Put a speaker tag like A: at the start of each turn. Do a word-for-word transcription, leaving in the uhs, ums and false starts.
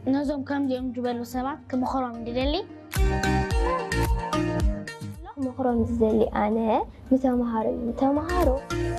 A: نظم كم ديوم جبال سبعة كمخرم دليلي
B: مخرم دليلي أنا نتمهارو نتمهارو